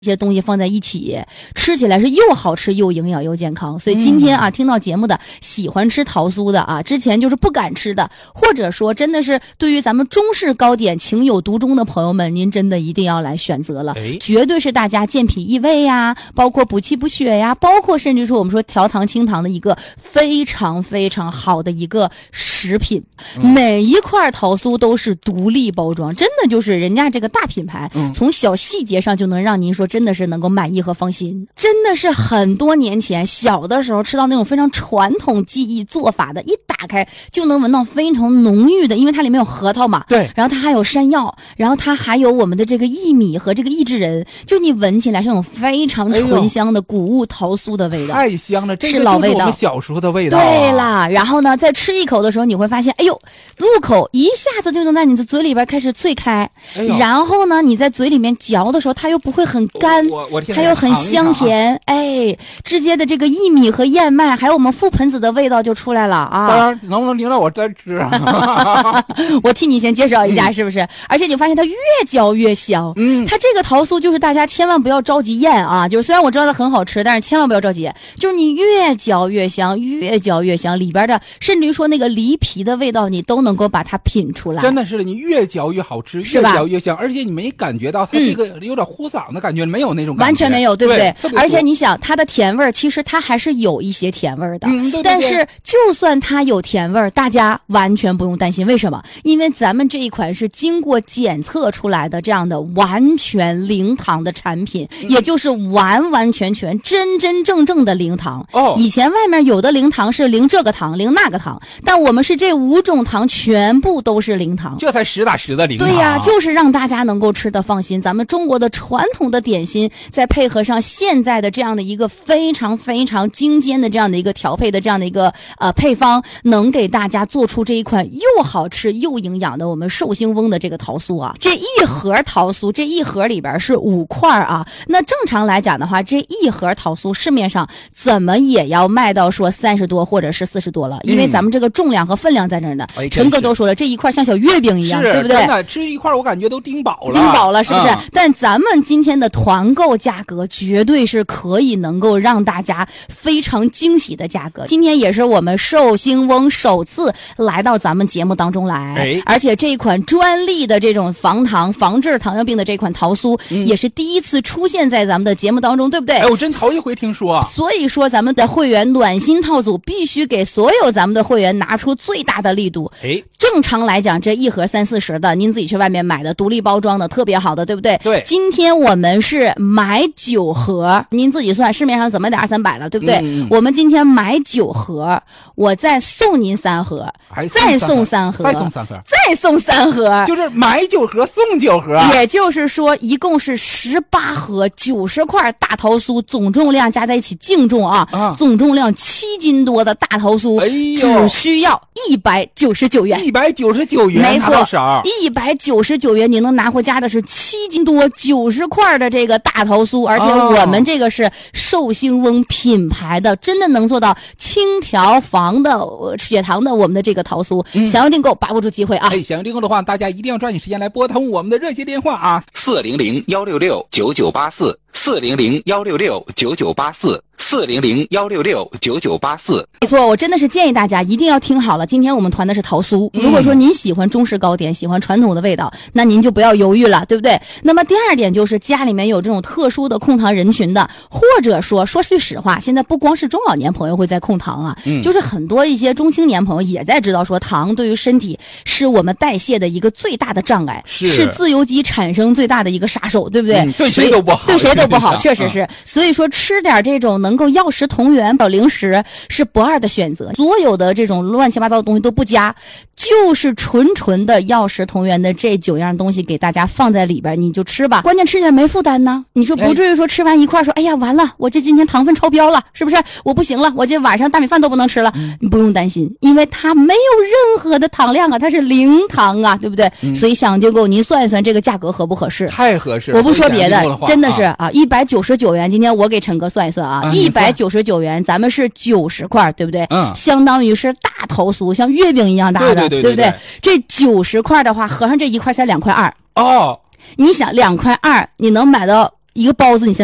这些东西放在一起，吃起来是又好吃又营养又健康。所以今天啊，听到节目的喜欢吃桃酥的啊，之前就是不敢吃的，或者说真的是对于咱们中式糕点情有独钟的朋友们，您真的一定要来选择了，绝对是大家健脾益胃呀，包括补气补血呀，包括甚至说我们说调糖清糖的一个非常非常好的一个食品。每一块桃酥都是独立包装，真的就是人家这个大品牌，从小细节上就能让您说真的是能够满意和放心。真的是很多年前小的时候吃到那种非常传统技艺做法的，一打开就能闻到非常浓郁的，因为它里面有核桃嘛， 对， 然后它还有山药，然后它还有我们的这个薏米和这个薏苡仁，就你闻起来是那种非常醇香的谷物桃酥的味道， 太香了，这个是老味道， 就是我们小时候的味道对啦，然后呢，在吃一口的时候，你会发现，哎呦，入口一下子就能在你的嘴里边开始脆开，然后呢，你在嘴里面嚼的时候，它又不会很干，它又很香甜，哎，直接的这个薏米和燕麦，还有我们覆盆子的味道就出来了啊！ 当然，能不能领导我再吃啊？ 我替你先介绍一下，是不是？而且你发现它越嚼越香，它这个桃酥就是大家千万不要着急咽啊！就是虽然我知道它很好吃，但是千万不要着急，就是你越嚼越香，越嚼越香，里边的甚至于说那个梨皮的味道，你都能够把它品出来。 真的是，你越嚼越好吃，越嚼越香，而且你没感觉到它这个有点糊嗓的感觉，没有那种感觉， 完全没有，对不对？而且你想，它的甜味其实它还是有一些甜味的， 对， 但是就算它有甜味，大家完全不用担心。为什么？因为咱们这一款是经过检测出来的这样的完全零糖的产品，也就是完完全全真真正正的零糖。以前外面有的零糖是零这个糖零那个糖，但我们是这5种糖全部都是零糖， 这才实打实的零糖。 对呀，就是让大家能够吃得放心。咱们中国的传统的点心，再配合上现在的这样的一个非常非常精尖的这样的一个调配的这样的一个配方，能给大家做出这一款又好吃又营养的我们寿星翁的这个桃酥啊。这一盒桃酥，这一盒里边是5块啊。那正常来讲的话，这一盒桃酥市面上怎么也要卖到说30多或者是40多了，因为咱们这个重量和分量在这儿呢。陈哥都说了，这一块像小月饼一样，对不对？ 真的吃一块我感觉都顶饱了， 顶饱了，是不是？但咱们今天的团购价格绝对是可以能够让大家非常惊喜的价格。今天也是我们寿星翁首次来到咱们节目当中来，而且这一款专利的这种防糖防治糖尿病的这款桃酥，也是第一次出现在咱们的节目当中，对不对？ 哎，我真头一回听说啊。 所以说咱们的会员暖心套组必须给所有咱们的会员拿出最大的力度。正常来讲，这一盒30-40的，您自己去外面买的独立包装的特别好的，对不对？ 对。 今天我们是买9盒，您自己算，市面上怎么得200-300了，对不对？我们今天买9盒，我再送您3盒，再送3盒， 再送3盒， 再送3盒， 就是买9盒送9盒。 也就是说，一共是18盒90块大桃酥，总重量加在一起净重啊，总重量7斤多的大桃酥，只需要199元。 199元， 没错，199元你能拿回家的是7斤多90块的这个大桃酥，而且我们这个是寿星翁品牌的，真的能做到轻调防的血糖的我们的这个桃酥。想要订购，把握住机会啊！ 想要订购的话，大家一定要抓紧时间来拨通我们的热线电话啊，400-166-9984，400-166-9984，400-166-9984。 没错，我真的是建议大家一定要听好了，今天我们团的是桃酥。如果说您喜欢中式糕点，喜欢传统的味道，那您就不要犹豫了，对不对？那么第二点就是家里面有这种特殊的控糖人群的，或者说句实话，现在不光是中老年朋友会在控糖啊，就是很多一些中青年朋友也在知道说，糖对于身体是我们代谢的一个最大的障碍，是自由基产生最大的一个杀手，对不对？ 对谁都不好， 对谁都不好，确实是。所以说吃点这种能够药食同源的零食是不二的选择，所有的这种乱七八糟的东西都不加，就是纯的药食同源的这9样东西给大家放在里边，你就吃吧。关键吃起来没负担呢，你说不至于说吃完一块说，哎呀完了，我这今天糖分超标了，是不是？我不行了，我这晚上大米饭都不能吃了。你不用担心，因为它没有任何的糖量啊，它是零糖啊，对不对？所以想订购，您算一算这个价格合不合适？ 太合适。 我不说别的，真的是啊，199元。今天我给陈哥算一算啊，199元，咱们是90块，对不对？相当于是大桃酥，像月饼一样大的，对不对？这90块的话，合上这一块才2块2。 哦， 你想2块2，你能买到一个包子，你现